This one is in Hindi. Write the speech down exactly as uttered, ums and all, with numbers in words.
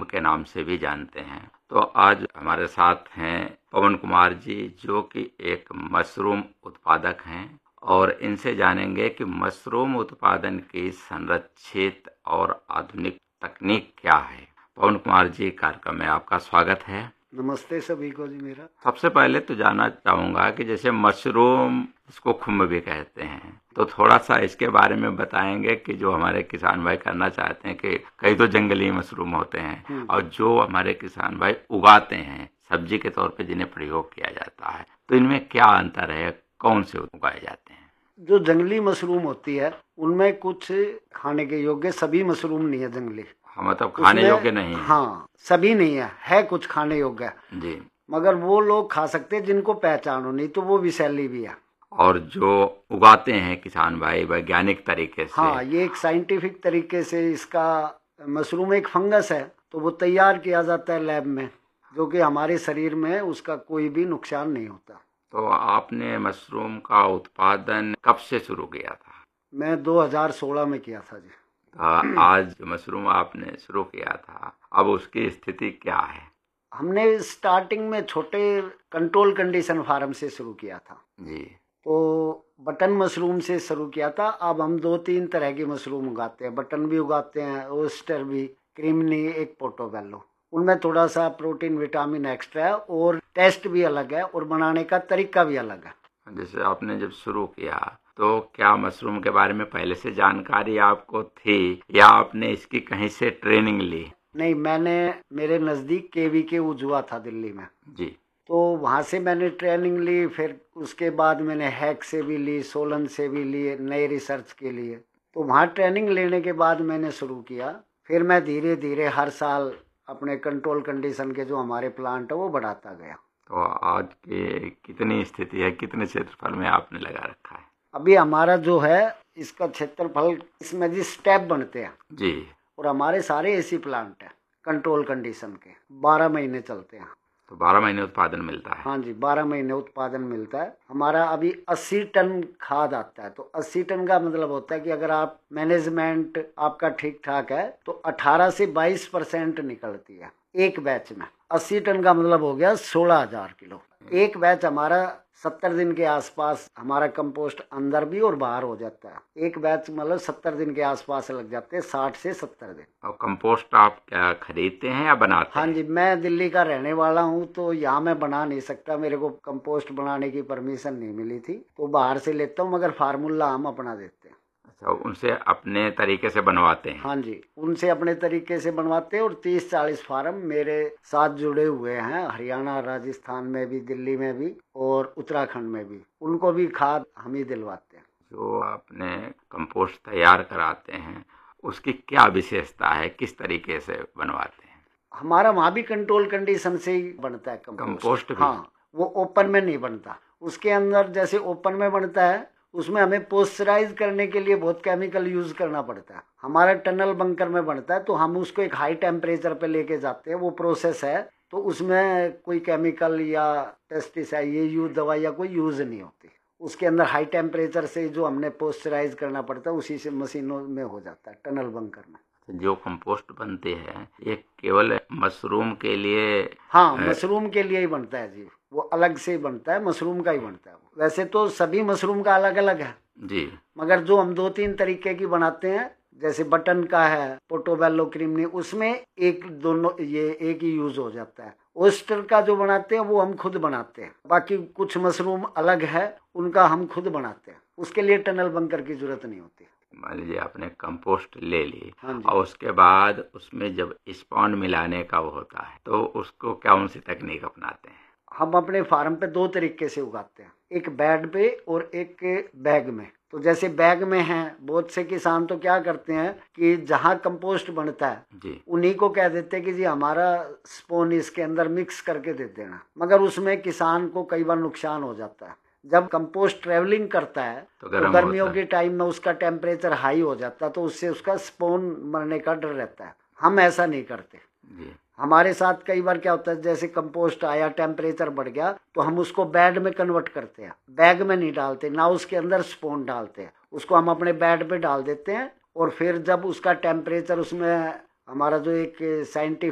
कुंभ के नाम से भी जानते हैं। तो आज हमारे साथ हैं पवन कुमार जी, जो कि एक मशरूम उत्पादक हैं, और इनसे जानेंगे कि मशरूम उत्पादन की संरक्षित और आधुनिक तकनीक क्या है। पवन कुमार जी, कार्यक्रम में आपका स्वागत है। नमस्ते सभी को जी। मेरा सबसे पहले तो जानना चाहूंगा कि जैसे मशरूम, इसको खुम्ब भी कहते हैं, तो थोड़ा सा इसके बारे में बताएंगे कि जो हमारे किसान भाई करना चाहते हैं कि कई तो जंगली मशरूम होते हैं और जो हमारे किसान भाई उगाते हैं सब्जी के तौर पे जिन्हें प्रयोग किया जाता है, तो इनमें क्या अंतर है, कौन से उगाए जाते हैं? जो जंगली मशरूम होती है उनमें कुछ खाने के योग्य, सभी मशरूम नहीं है जंगली। हाँ, मतलब खाने योग्य नहीं है। हाँ, सभी नहीं है, है कुछ खाने योग्य जी, मगर वो लोग खा सकते हैं जिनको पहचानो, नहीं तो वो विषैली भी है। और जो उगाते हैं किसान भाई वैज्ञानिक तरीके से, हाँ, ये एक साइंटिफिक तरीके से, इसका मशरूम एक फंगस है तो वो तैयार किया जाता है लैब में, जो कि हमारे शरीर में उसका कोई भी नुकसान नहीं होता। तो आपने मशरूम का उत्पादन कब से शुरू किया था? मैं दो हज़ार सोलह में किया था जी। आ, आज मशरूम आपने शुरू किया था, अब उसकी स्थिति क्या है? हमने स्टार्टिंग में छोटे कंट्रोल कंडीशन फार्म से शुरू किया था जी, तो बटन मशरूम से शुरू किया था। अब हम दो तीन तरह की मशरूम उगाते हैं, बटन भी उगाते हैं, ओस्टर भी, क्रीमनी, एक पोर्टोबेलो। उनमें थोड़ा सा प्रोटीन विटामिन एक्स्ट्रा है और टेस्ट भी अलग है और बनाने का तरीका भी अलग है। जैसे आपने जब शुरू किया तो क्या मशरूम के बारे में पहले से जानकारी आपको थी या आपने इसकी कहीं से ट्रेनिंग ली? नहीं, मैंने, मेरे नज़दीक केवी के उजुआ था दिल्ली में, जी, तो वहाँ से मैंने ट्रेनिंग ली। फिर उसके बाद मैंने हैक से भी ली, सोलन से भी ली, नए रिसर्च के लिए। तो वहाँ ट्रेनिंग लेने के बाद मैंने शुरू किया। फिर मैं धीरे धीरे हर साल अपने कंट्रोल कंडीशन के जो हमारे प्लांट है वो बढ़ाता गया। तो आज की कितनी स्थिति है, कितने क्षेत्रफल में आपने लगा रखा है? अभी हमारा जो है इसका क्षेत्रफल, इसमें जी स्टेप बनते हैं जी, और हमारे सारे एसी प्लांट हैं कंट्रोल कंडीशन के, बारह महीने चलते हैं। तो बारह महीने उत्पादन मिलता है? हाँ जी, बारह महीने उत्पादन मिलता है। हमारा अभी अस्सी टन खाद आता है। तो अस्सी टन का मतलब होता है कि अगर आप मैनेजमेंट आपका ठीक ठाक है तो अठारह से बाईस परसेंट निकलती है एक बैच में। अस्सी टन का मतलब हो गया सोलह हजार किलो। एक बैच हमारा सत्तर दिन के आसपास, हमारा कंपोस्ट अंदर भी और बाहर हो जाता है। एक बैच मतलब सत्तर दिन के आसपास लग जाते हैं, साठ से सत्तर दिन। और कंपोस्ट आप क्या खरीदते हैं या बनाते हाँ हैं? जी, मैं दिल्ली का रहने वाला हूँ तो यहाँ मैं बना नहीं सकता, मेरे को कंपोस्ट बनाने की परमिशन नहीं मिली थी, तो बाहर से लेता हूँ, मगर फार्मूला हम अपना देते हैं। अच्छा, उनसे अपने तरीके से बनवाते हैं? हाँ जी, उनसे अपने तरीके से बनवाते हैं। और तीस चालीस फार्म मेरे साथ जुड़े हुए हैं, हरियाणा, राजस्थान में भी, दिल्ली में भी और उत्तराखंड में भी। उनको भी खाद हम ही दिलवाते हैं। जो आपने कंपोस्ट तैयार कराते हैं उसकी क्या विशेषता है, किस तरीके से बनवाते हैं? हमारा वहाँ भी कंट्रोल कंडीशन से ही बनता है कंपोस्ट। कंपोस्ट भी? हाँ, वो ओपन में नहीं बनता। उसके अंदर जैसे ओपन में बनता है उसमें हमें पोस्चराइज करने के लिए बहुत केमिकल यूज करना पड़ता है। हमारा टनल बंकर में बनता है तो हम उसको एक हाई टेम्परेचर पे लेके जाते हैं, वो प्रोसेस है, तो उसमें कोई केमिकल या पेस्टिसाइड, ये यूज दवा या कोई यूज नहीं होती। उसके अंदर हाई टेम्परेचर से जो हमने पोस्चराइज करना पड़ता है उसी से मशीनों में हो जाता है, टनल बंकर में। जो कंपोस्ट बनते हैं ये केवल मशरूम के लिए? हाँ, मशरूम के लिए ही बनता है जी, वो अलग से ही बनता है, मशरूम का ही बनता है। वैसे तो सभी मशरूम का अलग अलग है जी, मगर जो हम दो तीन तरीके की बनाते हैं, जैसे बटन का है, पोर्टोबेलो, क्रीमनी, उसमें एक दोनों ये एक ही यूज हो जाता है। ओस्टर का जो बनाते हैं वो हम खुद बनाते हैं। बाकी कुछ मशरूम अलग है, उनका हम खुद बनाते हैं, उसके लिए टनल बंकर की जरूरत नहीं होती। मान लीजिए आपने कंपोस्ट ले ली, हाँ जी। और उसके बाद उसमें जब स्पॉन मिलाने का वो होता है तो उसको क्या उनसी तकनीक अपनाते हैं? हम अपने फार्म पे दो तरीके से उगाते हैं, एक बेड पे और एक बैग में। तो जैसे बैग में है, बहुत से किसान तो क्या करते हैं कि जहाँ कंपोस्ट बनता है जी, उन्हीं को कह देते हैं कि जी हमारा स्पोन इसके अंदर मिक्स करके दे देना, मगर उसमें किसान को कई बार नुकसान हो जाता है। जब कंपोस्ट ट्रेवलिंग करता है तो तो गर्म गर्मियों होता है। के टाइम में उसका टेम्परेचर हाई हो जाता है, तो उससे उसका स्पोन मरने का डर रहता है। हम ऐसा नहीं करते। जी, हमारे साथ कई बार क्या होता है, जैसे कंपोस्ट आया, टेम्परेचर बढ़ गया, तो हम उसको बेड में कन्वर्ट करते हैं, बैग में नहीं डालते, ना उसके अंदर स्पोन डालते हैं, उसको हम अपने बेड पे डाल देते हैं। और फिर जब उसका टेम्परेचर, उसमें हमारा जो एक साइंटिफिक